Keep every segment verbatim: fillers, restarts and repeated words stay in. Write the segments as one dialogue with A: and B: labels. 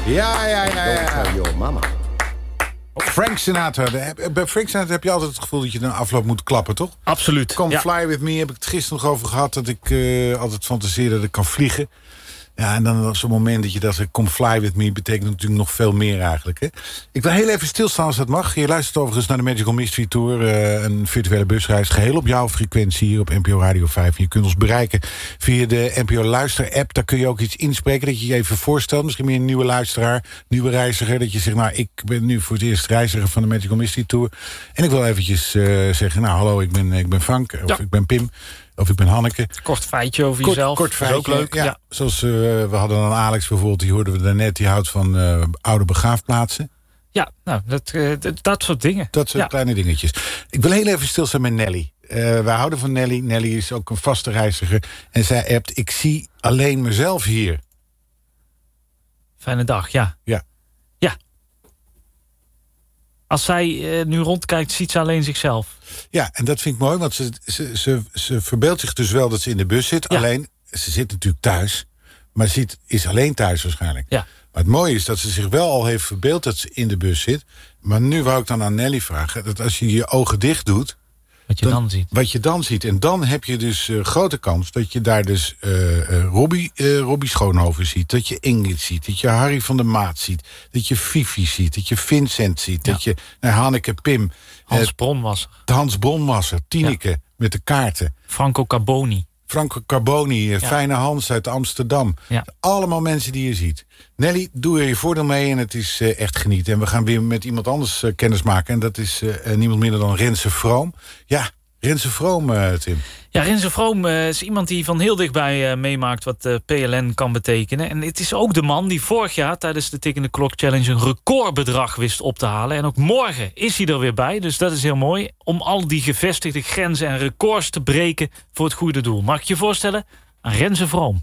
A: Ja, ja, ja, ja.
B: Don't tell your mama.
A: Frank Sinatra. Bij Frank Sinatra heb je altijd het gevoel dat je een afloop moet klappen, toch?
C: Absoluut.
A: Come
C: ja.
A: Fly With Me heb ik het gisteren nog over gehad. Dat ik uh, altijd fantaseer dat ik kan vliegen. Ja, en dan was zo'n moment dat je dacht, Come Fly With Me betekent natuurlijk nog veel meer eigenlijk. Hè? Ik wil heel even stilstaan als dat mag. Je luistert overigens naar de Magical Mystery Tour. Uh, een virtuele busreis, geheel op jouw frequentie hier op N P O Radio vijf. Je kunt ons bereiken via de N P O Luister-app. Daar kun je ook iets inspreken dat je je even voorstelt. Misschien meer een nieuwe luisteraar, nieuwe reiziger. Dat je zegt, nou, ik ben nu voor het eerst reiziger van de Magical Mystery Tour. En ik wil eventjes uh, zeggen, nou, hallo, ik ben, ik ben Frank. Of ja. ik ben Pim. Of ik ben Hanneke.
C: Kort feitje over
A: kort,
C: jezelf.
A: Kort feitje,
C: ook leuk.
A: Ja,
C: ja.
A: Zoals uh, we hadden dan Alex bijvoorbeeld. Die hoorden we daarnet. Die houdt van uh, oude begraafplaatsen.
C: Ja, nou, dat, uh, dat, dat soort dingen.
A: Dat soort
C: ja.
A: kleine dingetjes. Ik wil heel even stilstaan met Nelly. Uh, wij houden van Nelly. Nelly is ook een vaste reiziger. En zij appt, ik zie alleen mezelf hier.
C: Fijne dag, ja.
A: Ja.
C: Ja. Als zij uh, nu rondkijkt, ziet ze alleen zichzelf.
A: Ja, en dat vind ik mooi, want ze, ze, ze, ze verbeeldt zich dus wel dat ze in de bus zit. Ja. Alleen, ze zit natuurlijk thuis, maar ze is alleen thuis waarschijnlijk.
C: Ja.
A: Maar het mooie is dat ze zich wel al heeft verbeeld dat ze in de bus zit. Maar nu wou ik dan aan Nelly vragen, dat als je je ogen dicht doet...
C: Wat je dan, dan ziet.
A: Wat je dan ziet. En dan heb je dus uh, grote kans dat je daar dus uh, uh, Robbie, uh, Robbie Schoonhoven ziet. Dat je Ingrid ziet. Dat je Harry van der Maat ziet. Dat je Fifi ziet. Dat je Vincent ziet. Ja. Dat je uh, Hanneke Pim.
C: Hans uh, Bronwasser.
A: Hans Bronwasser. Tineke ja. met de kaarten.
C: Franco Carboni.
A: Franco Carboni. Uh, ja. Fijne Hans uit Amsterdam.
C: Ja.
A: Allemaal mensen die je ziet. Nelly, doe er je voordeel mee en het is uh, echt genieten. En we gaan weer met iemand anders uh, kennis maken. En dat is uh, niemand minder dan Renze Vroom. Ja, Renze Vroom, uh, Tim.
C: Ja, Renze Vroom uh, is iemand die van heel dichtbij uh, meemaakt wat uh, P L N kan betekenen. En het is ook de man die vorig jaar tijdens de Tik in de Klok Challenge een recordbedrag wist op te halen. En ook morgen is hij er weer bij, dus dat is heel mooi. Om al die gevestigde grenzen en records te breken voor het goede doel. Mag ik je voorstellen? Aan Renze Vroom.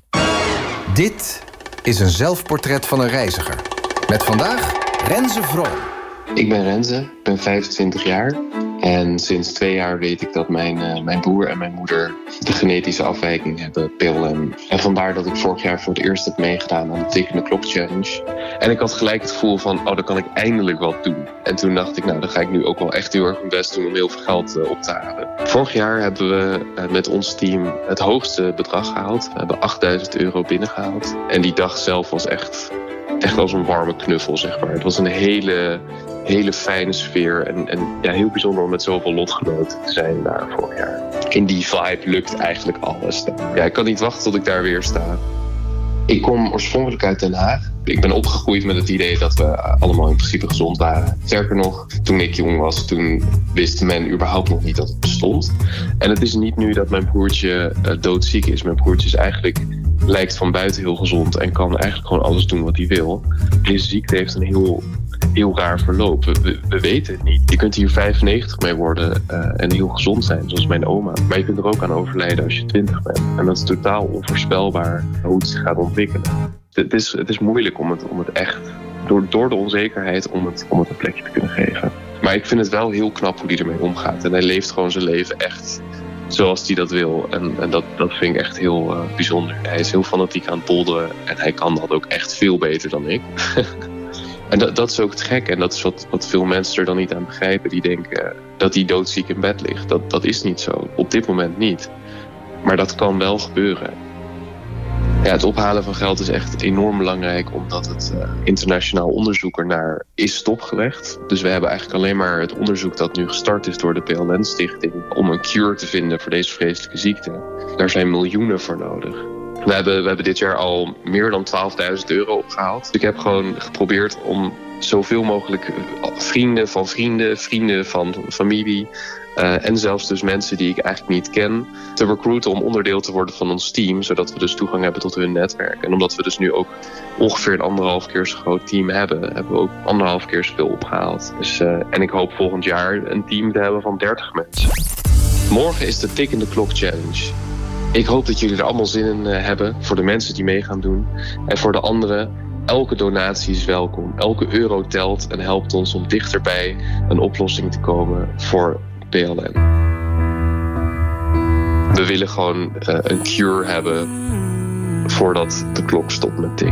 D: Dit is een zelfportret van een reiziger. Met vandaag Renze Vroom.
E: Ik ben Renze, ik ben vijfentwintig jaar. En sinds twee jaar weet ik dat mijn, uh, mijn broer en mijn moeder de genetische afwijking hebben, P L M. En vandaar dat ik vorig jaar voor het eerst heb meegedaan aan de Tik in de Klok Challenge. En ik had gelijk het gevoel van, oh, dan kan ik eindelijk wat doen. En toen dacht ik, nou, dan ga ik nu ook wel echt heel erg mijn best doen om heel veel geld uh, op te halen. Vorig jaar hebben we uh, met ons team het hoogste bedrag gehaald. We hebben achtduizend euro binnengehaald. En die dag zelf was echt... Echt als een warme knuffel, zeg maar. Het was een hele, hele fijne sfeer. En, en ja, heel bijzonder om met zoveel lotgenoten te zijn daar vorig jaar. In die vibe lukt eigenlijk alles. Ja, ik kan niet wachten tot ik daar weer sta. Ik kom oorspronkelijk uit Den Haag. Ik ben opgegroeid met het idee dat we allemaal in principe gezond waren. Sterker nog, toen ik jong was, toen wist men überhaupt nog niet dat het bestond. En het is niet nu dat mijn broertje uh, doodziek is. Mijn broertje is eigenlijk... lijkt van buiten heel gezond en kan eigenlijk gewoon alles doen wat hij wil. Deze ziekte heeft een heel, heel raar verloop. We, we weten het niet. Je kunt hier vijfennegentig mee worden uh, en heel gezond zijn, zoals mijn oma. Maar je kunt er ook aan overlijden als je twintig bent. En dat is totaal onvoorspelbaar hoe het zich gaat ontwikkelen. Het is, het is moeilijk om het, om het echt, door, door de onzekerheid, om het, om het een plekje te kunnen geven. Maar ik vind het wel heel knap hoe hij ermee omgaat. En hij leeft gewoon zijn leven echt... zoals hij dat wil. En, en dat, dat vind ik echt heel uh, bijzonder. Hij is heel fanatiek aan het polderen. En hij kan dat ook echt veel beter dan ik. En dat, dat is ook het gek. En dat is wat, wat veel mensen er dan niet aan begrijpen. Die denken dat hij doodziek in bed ligt. Dat, dat is niet zo. Op dit moment niet. Maar dat kan wel gebeuren. Ja, het ophalen van geld is echt enorm belangrijk... omdat het uh, internationaal onderzoek ernaar is stopgelegd. Dus we hebben eigenlijk alleen maar het onderzoek dat nu gestart is... door de P L N-stichting om een cure te vinden voor deze vreselijke ziekte. Daar zijn miljoenen voor nodig. We hebben, we hebben dit jaar al meer dan twaalfduizend euro opgehaald. Ik heb gewoon geprobeerd om zoveel mogelijk vrienden van vrienden... vrienden van familie... Uh, en zelfs dus mensen die ik eigenlijk niet ken... te recruiten om onderdeel te worden van ons team... zodat we dus toegang hebben tot hun netwerk. En omdat we dus nu ook ongeveer een anderhalf keer zo groot team hebben... hebben we ook anderhalf keer zoveel opgehaald. Dus, uh, en ik hoop volgend jaar een team te hebben van dertig mensen. Morgen is de Tik in de Klok Challenge. Ik hoop dat jullie er allemaal zin in uh, hebben... voor de mensen die mee gaan doen. En voor de anderen... elke donatie is welkom. Elke euro telt en helpt ons om dichterbij... een oplossing te komen voor... P L N. We willen gewoon uh, een cure hebben voordat de klok stopt met tikken.